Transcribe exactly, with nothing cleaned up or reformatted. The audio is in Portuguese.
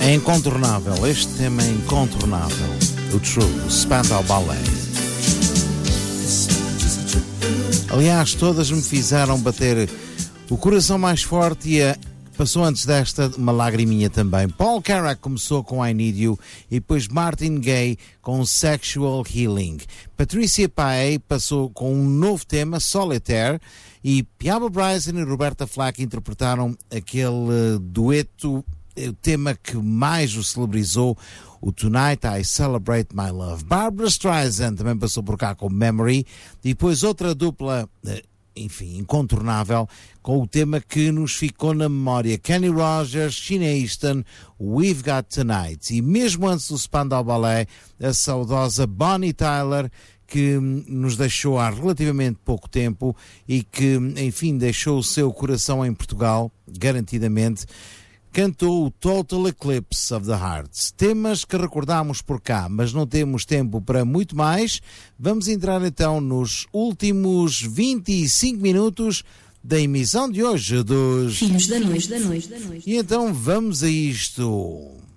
É incontornável, este tema é incontornável. O True, Spandau Ballet. Aliás, todas me fizeram bater o coração mais forte e a... passou antes desta uma lagriminha também. Paul Carrack começou com I Need You e depois Martin Gaye com Sexual Healing. Patricia Paey passou com um novo tema, Solitaire, e Piaba Bryson e Roberta Flack interpretaram aquele dueto, o tema que mais o celebrizou, o Tonight I Celebrate My Love. Barbra Streisand também passou por cá com Memory, e depois outra dupla, enfim, incontornável, com o tema que nos ficou na memória, Kenny Rogers, Sheena Easton, We've Got Tonight. E mesmo antes do Spandau Ballet, a saudosa Bonnie Tyler, que nos deixou há relativamente pouco tempo e que, enfim, deixou o seu coração em Portugal, garantidamente, cantou o Total Eclipse of the Hearts. Temas que recordámos por cá, mas não temos tempo para muito mais. Vamos entrar então nos últimos vinte e cinco minutos da emissão de hoje dos Filhos da Noite, da Noite, da Noite. E então vamos a isto.